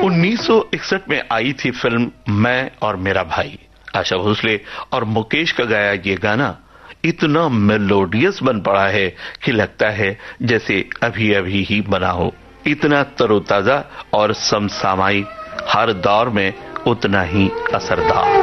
1961 में आई थी फिल्म मैं और मेरा भाई। आशा भोसले और मुकेश का गाया ये गाना इतना मेलोडियस बन पड़ा है कि लगता है जैसे अभी अभी ही बना हो। इतना तरोताजा और समसामयिक, हर दौर में उतना ही असरदार।